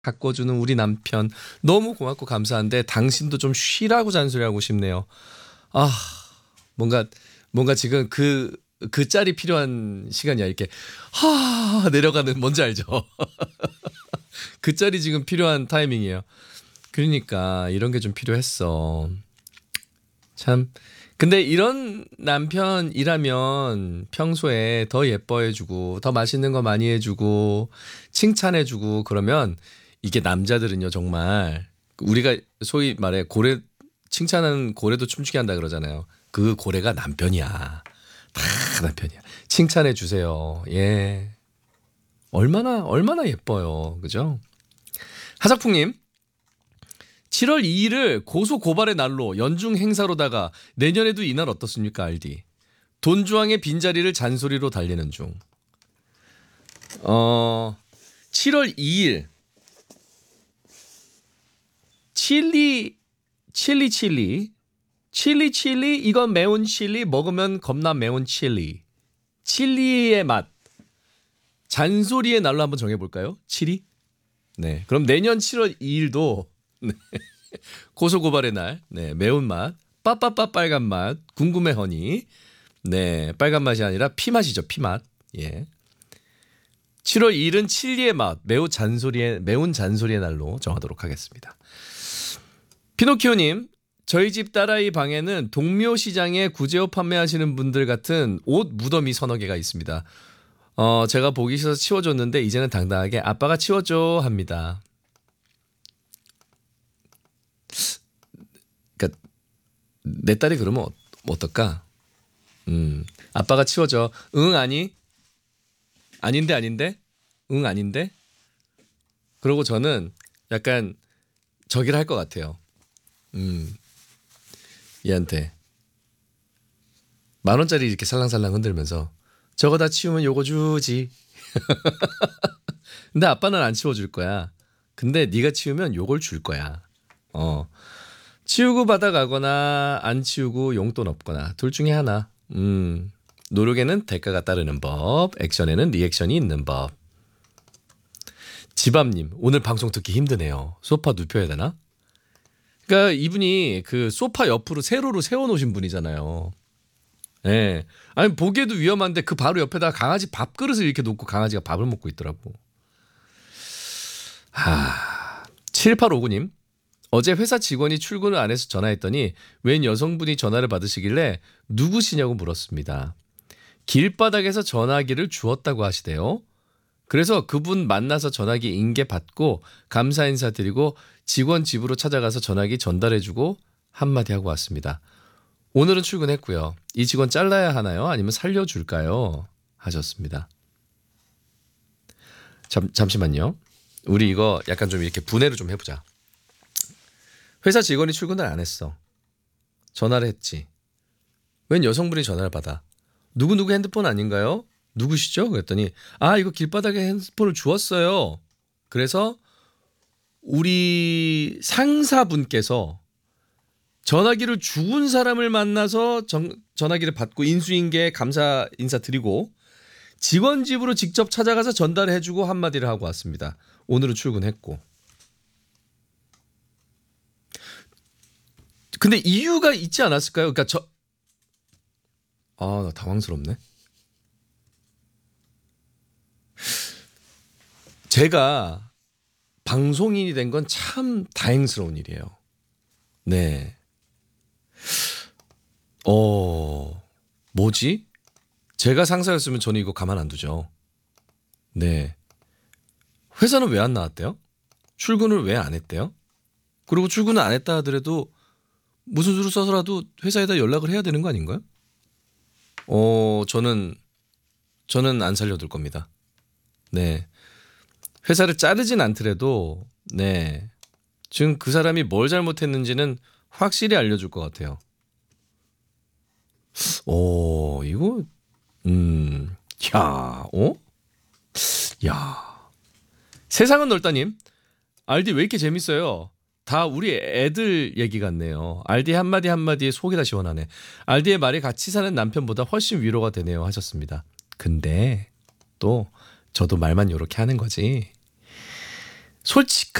가꿔주는 우리 남편 너무 고맙고 감사한데 당신도 좀 쉬라고 잔소리하고 싶네요. 아, 뭔가 지금 그 짤이 필요한 시간이야. 이렇게 내려가는 뭔지 알죠? 그 짤이 지금 필요한 타이밍이에요. 그러니까 이런 게 좀 필요했어. 참. 근데 이런 남편이라면 평소에 더 예뻐해주고 더 맛있는 거 많이 해주고 칭찬해주고 그러면 이게 남자들은요 정말 우리가 소위 말해 고래 칭찬하는 고래도 춤추게 한다 그러잖아요. 그 고래가 남편이야. 다 남편이야. 칭찬해 주세요. 예. 얼마나 예뻐요. 그죠? 하작풍님. 7월 2일을 고소 고발의 날로 연중 행사로다가 내년에도 이날 어떻습니까? 알디. 돈주왕의 빈자리를 잔소리로 달리는 중. 7월 2일 칠리 이건 매운 칠리 먹으면 겁나 매운 칠리의 맛 잔소리의 날로 한번 정해볼까요? 7위? 네, 그럼 내년 7월 2일도 네. 고소고발의 날, 네, 매운맛, 빠빠빠 빨간맛, 궁금해 허니, 네, 빨간맛이 아니라 피맛이죠, 피맛. 예. 7월 2일은 칠리의 맛, 매운 잔소리의 날로 정하도록 하겠습니다. 피노키오님, 저희 집 딸아이 방에는 동묘시장에 구제옷 판매하시는 분들 같은 옷 무더미 서너 개가 있습니다. 제가 보기 싫어서 치워줬는데 이제는 당당하게 아빠가 치워줘 합니다. 그러니까 내 딸이 그러면 어떨까? 아빠가 치워줘. 응 아니? 아닌데? 응 아닌데? 그러고 저는 약간 저기를 할 것 같아요. 얘한테 10,000원짜리 이렇게 살랑살랑 흔들면서 저거 다 치우면 요거 주지. 근데 아빠는 안 치워줄 거야. 근데 네가 치우면 요걸 줄 거야. 치우고 받아가거나 안 치우고 용돈 없거나 둘 중에 하나. 노력에는 대가가 따르는 법, 액션에는 리액션이 있는 법. 지밤님, 오늘 방송 듣기 힘드네요. 소파 눕혀야 되나? 그러니까 이분이 그 소파 옆으로 세로로 세워놓으신 분이잖아요. 예. 아니 보기에도 위험한데 그 바로 옆에다가 강아지 밥그릇을 이렇게 놓고 강아지가 밥을 먹고 있더라고. 7859님. 어제 회사 직원이 출근을 안 해서 전화했더니 웬 여성분이 전화를 받으시길래 누구시냐고 물었습니다. 길바닥에서 전화기를 주었다고 하시대요. 그래서 그분 만나서 전화기 인계 받고 감사 인사 드리고 직원 집으로 찾아가서 전화기 전달해주고 한마디 하고 왔습니다. 오늘은 출근했고요. 이 직원 잘라야 하나요? 아니면 살려줄까요? 하셨습니다. 잠시만요. 우리 이거 약간 좀 이렇게 분해를 좀 해보자. 회사 직원이 출근을 안 했어. 전화를 했지. 웬 여성분이 전화를 받아. 누구 핸드폰 아닌가요? 누구시죠? 그랬더니 이거 길바닥에 핸드폰을 주었어요. 그래서 우리 상사분께서 전화기를 주운 사람을 만나서 전화기를 받고 인수인계 감사 인사 드리고 직원 집으로 직접 찾아가서 전달해주고 한마디를 하고 왔습니다. 오늘은 출근했고. 근데 이유가 있지 않았을까요? 그러니까 나 당황스럽네. 제가 방송인이 된 건 참 다행스러운 일이에요. 네. 뭐지? 제가 상사였으면 저는 이거 가만 안 두죠. 네. 회사는 왜 안 나왔대요? 출근을 왜 안 했대요? 그리고 출근을 안 했다 하더라도 무슨 수를 써서라도 회사에다 연락을 해야 되는 거 아닌가요? 저는 안 살려둘 겁니다. 네. 회사를 자르진 않더라도 네. 지금 그 사람이 뭘 잘못했는지는 확실히 알려줄 것 같아요. 이거 세상은 넓다님. 알디 왜 이렇게 재밌어요? 다 우리 애들 얘기 같네요. 알디 한마디에 속이 다 시원하네. 알디의 말이 같이 사는 남편보다 훨씬 위로가 되네요 하셨습니다. 근데 또 저도 말만 요렇게 하는 거지. 솔직한